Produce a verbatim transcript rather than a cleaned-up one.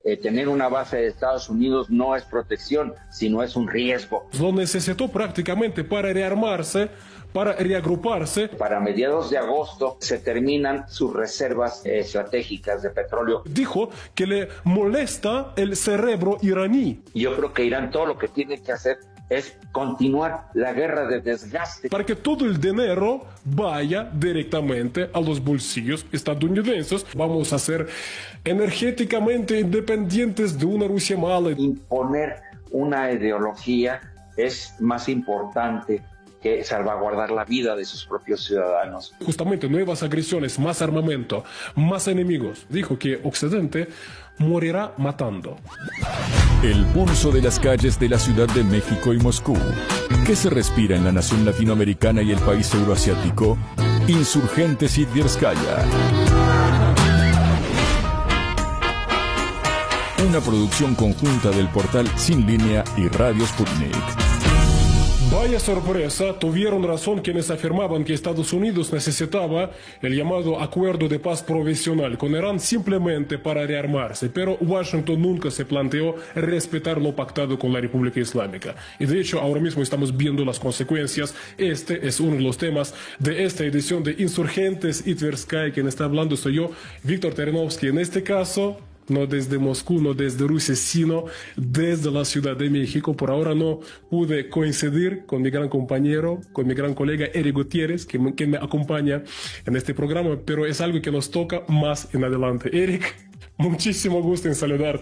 Eh, tener una base de Estados Unidos no es protección, sino es un riesgo. Lo necesitó prácticamente para rearmarse, para reagruparse. Para mediados de agosto se terminan sus reservas eh, estratégicas de petróleo. Dijo que le molesta el cerebro iraní. Yo creo que Irán todo lo que tiene que hacer es continuar la guerra de desgaste. Para que todo el dinero vaya directamente a los bolsillos estadounidenses. Vamos a ser energéticamente independientes de una Rusia mala. Imponer una ideología es más importante que salvaguardar la vida de sus propios ciudadanos. Justamente nuevas agresiones, más armamento, más enemigos. Dijo que Occidente morirá matando. El pulso de las calles de la Ciudad de México y Moscú. ¿Qué se respira en la nación latinoamericana y el país euroasiático? Insurgentes y Tverskaya. Una producción conjunta del portal Sin Línea y Radio Sputnik. Vaya sorpresa, tuvieron razón quienes afirmaban que Estados Unidos necesitaba el llamado acuerdo de paz provisional con Irán simplemente para rearmarse, pero Washington nunca se planteó respetar lo pactado con la República Islámica. Y de hecho ahora mismo estamos viendo las consecuencias. Este es uno de los temas de esta edición de Insurgentes y Tverskaya. Quien está hablando soy yo, Víctor Terenovsky. En este caso, no desde Moscú, no desde Rusia, sino desde la Ciudad de México. Por ahora no pude coincidir con mi gran compañero, con mi gran colega Eric Gutiérrez, que, que me acompaña en este programa, pero es algo que nos toca más en adelante. Eric, muchísimo gusto en saludarte.